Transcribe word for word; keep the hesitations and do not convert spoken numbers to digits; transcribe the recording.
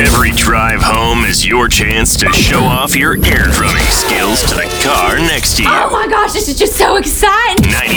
Every drive home is your chance to show off your air drumming skills to the car next to you. Oh my gosh, this is just so exciting! ninety